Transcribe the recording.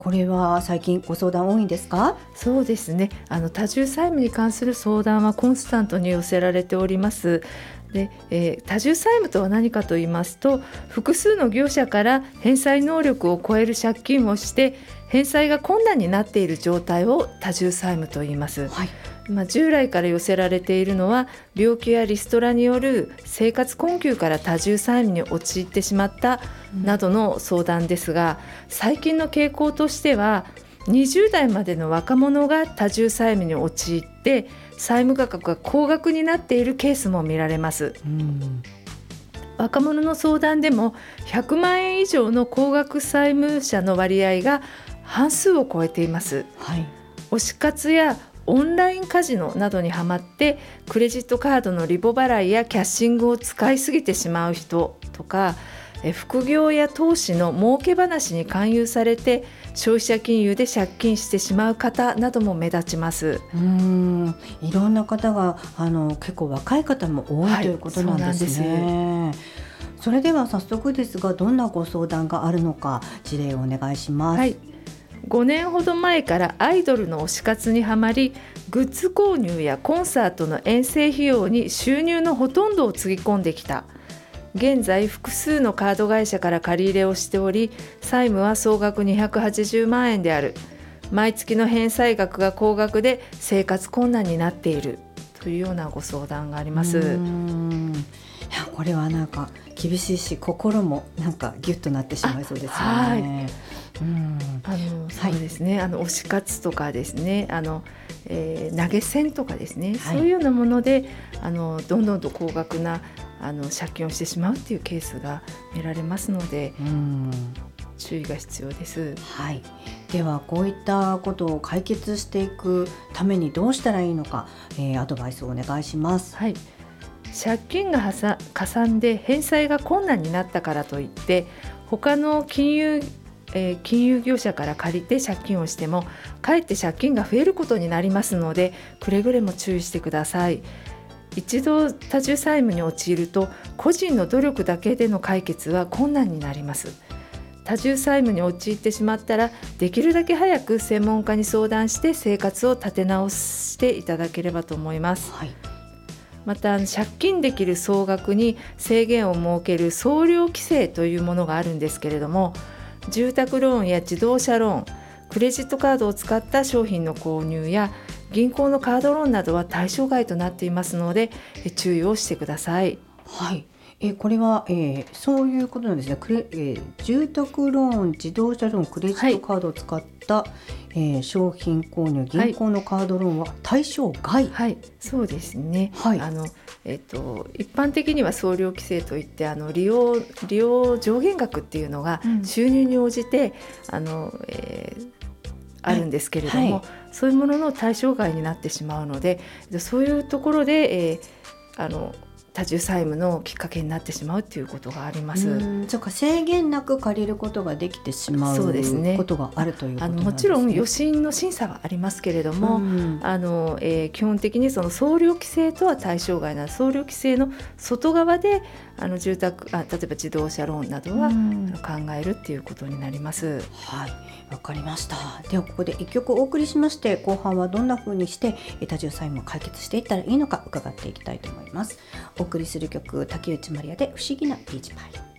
これは最近ご相談多いんですか？ そうですね、多重債務に関する相談はコンスタントに寄せられております。で、多重債務とは何かと言いますと、複数の業者から返済能力を超える借金をして返済が困難になっている状態を多重債務と言います。 はい。 従来から寄せられているのは、病気やリストラによる生活困窮から多重債務に陥ってしまったなどの相談ですが、最近の傾向としては20代までの若者が多重債務に陥って債務価格が高額になっているケースも見られます。若者の相談でも100万円以上の高額債務者の割合が半数を超えています。 はい。 推し活やオンラインカジノなどにハマってクレジットカードのリボ払いやキャッシングを使いすぎてしまう人とか、副業や投資の儲け話に勧誘されて消費者金融で借金してしまう方なども目立ちます。 いろんな方が結構若い方も多い、ということなんですね。それでは早速ですが、どんなご相談があるのか事例をお願いします。 はい、5年ほど前からアイドルの推し活にはまり、グッズ購入やコンサートの遠征費用に収入のほとんどをつぎ込んできた。現在複数のカード会社から借り入れをしており、債務は総額280万円である。毎月の返済額が高額で生活困難になっているというようなご相談があります。 いや、これはなんか厳しいし、心もなんかギュッとなってしまいそうですよね。 そうですね、推し活とかですね、投げ銭とかですね、そういうようなものでどんどんと高額な借金をしてしまうっていうケースが見られますので、注意が必要です。 はい。ではこういったことを解決していくためにどうしたらいいのか、アドバイスをお願いします。 はい、借金がかさんで返済が困難になったからといって他の金融業者から借りて借金をしてもかえって借金が増えることになりますので、くれぐれも注意してください。一度多重債務に陥ると個人の努力だけでの解決は困難になります。多重債務に陥ってしまったらできるだけ早く専門家に相談して生活を立て直していただければと思います。 はい。 また借金できる総額に制限を設ける総量規制というものがあるんですけれども、住宅ローンや自動車ローン、クレジットカードを使った商品の購入や銀行のカードローンなどは対象外となっていますので注意をしてください。 はい。これは、そういうことなんですね。住宅ローン、自動車ローン、クレジットカードを使った、商品購入、銀行のカードローンは対象外。 はい、そうですね。 はい。 一般的には総量規制といって利用上限額っていうのが収入に応じて、あるんですけれども、そういうものの対象外になってしまうので、そういうところで、多重債務のきっかけになってしまうということがあります。 そうか、制限なく借りることができてしまうことがあるということなんですね。 もちろん予診の審査はありますけれども、基本的にその総量規制とは対象外な総量規制の外側で例えば自動車ローンなどは考えるっていうことになります。 はい、わかりました。ではここで一曲お送りしまして、後半はどんな風にして多重債務を解決していったらいいのか伺っていきたいと思います。お送りする曲、竹内まりやで不思議なビーチパイ。